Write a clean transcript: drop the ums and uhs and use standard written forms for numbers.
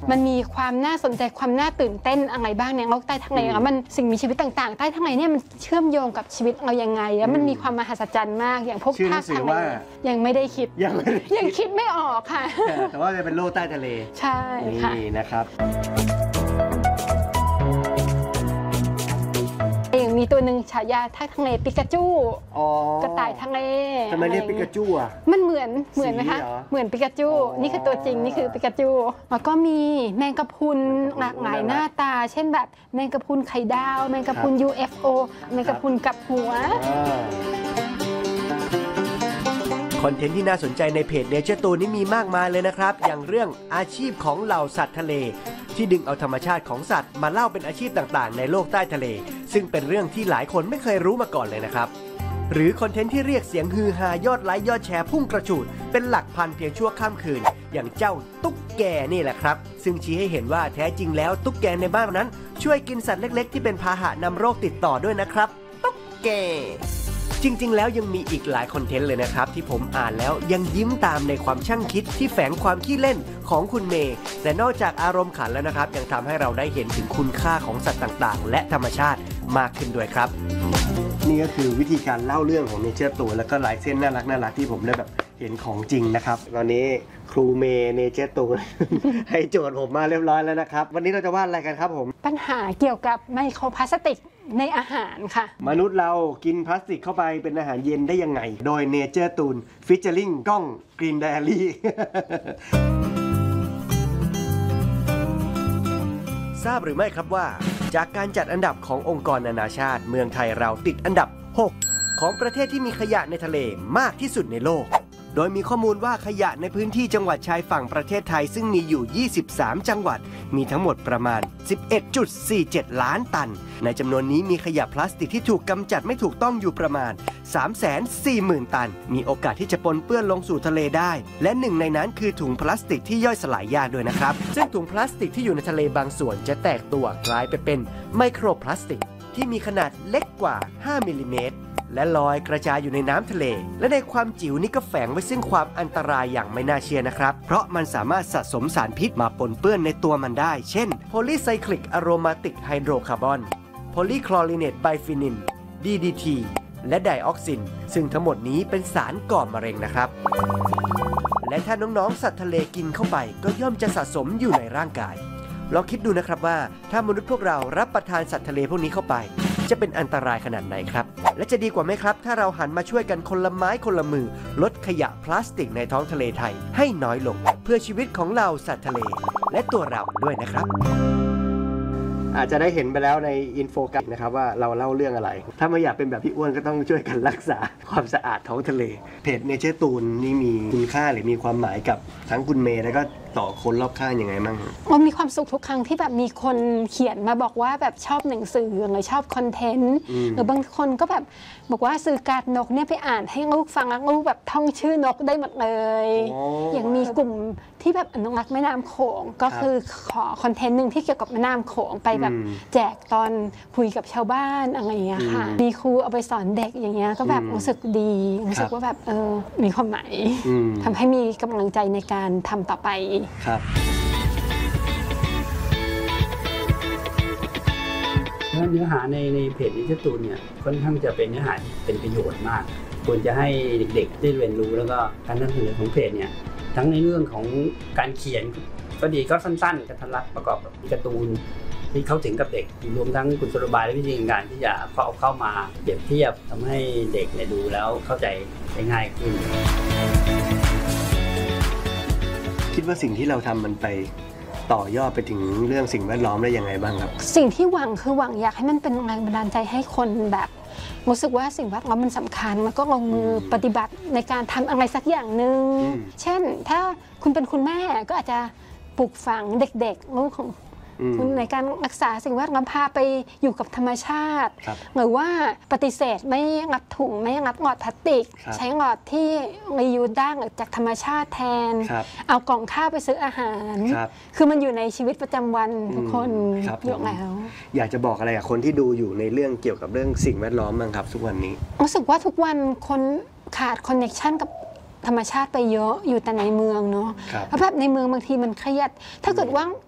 มันมีความน่าสนใจความน่าตื่นเต้นอะไรบ้างในโลกใต้ทะเลมันสิ่งมีชีวิตต่างๆใต้ทะเลเนี่ยมันเชื่อมโยงกับชีวิตเรายังไงแล้วมันมีความมหัศจรรย์มากอย่างพวกธาตุทะเลยังไม่ได้คิดยังคิดไม่ออกค่ะแต่ว่าจะเป็นโลกใต้ทะเลใช่ค่ะนี่นะครับมีตัวหนึ่งฉายาท่าทะเลปิกาจูกระต่ายทะเลทำไมเรียกปิกาจูอ่ะมันเหมือนไหมคะเหมือนปิกาจูนี่คือตัวจริงนี่คือปิกาจูแล้วก็มีแมงกะพรุนหลากหลายหน้าตาเช่นแบบแมงกะพรุนไข่ดาวแมงกะพรุน UFO แมงกะพรุนกับหัวคอนเทนต์ที่น่าสนใจในเพจ Nature Toon นี่มีมากมายเลยนะครับอย่างเรื่องอาชีพของเหล่าสัตว์ทะเลที่ดึงเอาธรรมชาติของสัตว์มาเล่าเป็นอาชีพต่างๆในโลกใต้ทะเลซึ่งเป็นเรื่องที่หลายคนไม่เคยรู้มาก่อนเลยนะครับหรือคอนเทนต์ที่เรียกเสียงฮือฮายอดไลค์ยอดแชร์พุ่งกระฉูดเป็นหลักพันเพียงชั่วข้ามคืนอย่างเจ้าตุ๊กแกนี่แหละครับซึ่งชี้ให้เห็นว่าแท้จริงแล้วตุ๊กแกในบ้านนั้นช่วยกินสัตว์เล็กๆที่เป็นพาหะนำโรคติดต่อด้วยนะครับตุ๊กแกจริงๆแล้วยังมีอีกหลายคอนเทนต์เลยนะครับที่ผมอ่านแล้วยังยิ้มตามในความช่างคิดที่แฝงความขี้เล่นของคุณเมย์แต่นอกจากอารมณ์ขันแล้วนะครับยังทำให้เราได้เห็นถึงคุณค่าของสัตว์ต่างๆและธรรมชาติมากขึ้นด้วยครับนี่ก็คือวิธีการเล่าเรื่องของเนเจอร์ตัวแล้วก็ลายเส้นน่ารักที่ผมได้แบบเห็นของจริงนะครับตอนนี้ครูเมย์เนเจอร์ตัวให้โจทย์ผมมาเรียบร้อยแล้วนะครับวันนี้เราจะวาดอะไรกันครับผมปัญหาเกี่ยวกับไมโครพลาสติกในอาหารค่ะมนุษย์เรากินพลาสติกเข้าไปเป็นอาหารเย็นได้ยังไงโดยเนเจอร์ตูนฟิชเชอริงกล้องกรีนไดอารี่ทราบหรือไม่ครับว่าจากการจัดอันดับขององค์กรนานาชาติเมืองไทยเราติดอันดับ 6 ของประเทศที่มีขยะในทะเลมากที่สุดในโลกโดยมีข้อมูลว่าขยะในพื้นที่จังหวัดชายฝั่งประเทศไทยซึ่งมีอยู่ 23 จังหวัดมีทั้งหมดประมาณ 11.47 ล้านตันในจำนวนนี้มีขยะพลาสติกที่ถูกกำจัดไม่ถูกต้องอยู่ประมาณ 340,000 ตันมีโอกาสที่จะปนเปื้อนลงสู่ทะเลได้และหนึ่งในนั้นคือถุงพลาสติกที่ย่อยสลายยากด้วยนะครับซึ่งถุงพลาสติกที่อยู่ในทะเลบางส่วนจะแตกตัวกลายไปเป็นไมโครพลาสติกที่มีขนาดเล็กกว่า 5 มิลลิเมตรและลอยกระจายอยู่ในน้ำทะเลและในความจิ๋วนี้ก็แฝงไว้ซึ่งความอันตรายอย่างไม่น่าเชื่อนะครับเพราะมันสามารถสะสมสารพิษมาปนเปื้อนในตัวมันได้เช่นโพลีไซคลิกอะโรมาติกไฮโดรคาร์บอนโพลีคลอรีเนตไบฟินิน DDT และไดออกซินซึ่งทั้งหมดนี้เป็นสารก่อมะเร็งนะครับและถ้าน้องๆสัตว์ทะเลกินเข้าไปก็ย่อมจะสะสมอยู่ในร่างกายลองคิดดูนะครับว่าถ้ามนุษย์พวกเรารับประทานสัตว์ทะเลพวกนี้เข้าไปจะเป็นอันตรายขนาดไหนครับและจะดีกว่าไหมครับถ้าเราหันมาช่วยกันคนละไม้คนละมือลดขยะพลาสติกในท้องทะเลไทยให้น้อยลงเพื่อชีวิตของเราสัตว์ทะเลและตัวเราด้วยนะครับอาจจะได้เห็นไปแล้วในอินโฟกราฟิกนะครับว่าเราเล่าเรื่องอะไรถ้าไม่อยากเป็นแบบพี่อ้วนก็ต้องช่วยกันรักษาความสะอาดท้องทะเลเพจเนเจอร์ตูนนี่มีคุณค่าหรือมีความหมายกับทั้งคุณเมย์แล้วก็ต่อคนรอบข้างยังไงบ้างมันมีความสุขทุกครั้งที่แบบมีคนเขียนมาบอกว่าแบบชอบหนังสือหรือชอบคอนเทนต์หรือบางคนก็แบบบอกว่าซื้อการ์ดนกเนี่ยไปอ่านให้ลูกฟังแล้วลูกแบบท่องชื่อนกได้หมดเลยอย่างมีกลุ่มที่แบบอนุรักษ์แม่น้ำโขงก็คือขอคอนเทนต์หนึ่งที่เกี่ยวกับแม่น้ำโขงไปแบบแจกตอนคุยกับชาวบ้านอะไรอย่างเงี้ยค่ะมีครูเอาไปสอนเด็กอย่างเงี้ยก็แบบรู้สึกดีรู้สึกว่าแบบมีความหมายทำให้มีกำลังใจในการทำต่อไปครับเนื้อหาในเพจนิเจอร์ตูนเนี่ยค่อนข้างจะเป็นเนื้อหาที่เป็นประโยชน์มากควรจะให้เด็กๆได้เรียนรู้แล้วก็การนำเสนอของเพจเนี่ยทั้งในเรื่องของการเขียนก็ดีก็สั้นๆกระทัดรัดประกอบกับการ์ตูนที่เข้าถึงกับเด็กรวมทั้งกุศโลบายและวิธีการที่จะเอาเข้ามาเปรียบเทียบทำให้เด็กเนี่ยดูแล้วเข้าใจได้ง่ายขึ้นคิดว่าสิ่งที่เราทำมันไปต่อยอดไปถึงเรื่องสิ่งแวดล้อมได้ยังไงบ้างครับสิ่งที่หวังคือหวังอยากให้มันเป็นแรงบันดาลใจให้คนแบบรู้สึกว่าสิ่งแวดล้อมมันสำคัญมันก็ลงมือปฏิบัติในการทำอะไรสักอย่างหนึ่งเช่นถ้าคุณเป็นคุณแม่ก็อาจจะปลูกฝังเด็กๆลูกของคุณในการรักษาสิ่งแวดล้อมพาไปอยู่กับธรรมชาติหรือว่าปฏิเสธไม่รับถุงไม่รับหลอดพลาสติกใช้หลอดที่รียูสได้จากธรรมชาติแทนเอากล่องข้าวไปซื้ออาหารคือมันอยู่ในชีวิตประจำวันทุกคนอยู่แล้วอยากจะบอกอะไรกับคนที่ดูอยู่ในเรื่องเกี่ยวกับเรื่องสิ่งแวดล้อมบ้างครับทุกวันนี้รู้สึกว่าทุกวันคนขาดคอนเนคชั่นกับธรรมชาติไปเยอะอยู่แต่ในเมืองเนาะเพราะแบบในเมืองบางทีมันเครียดถ้าเกิดว่า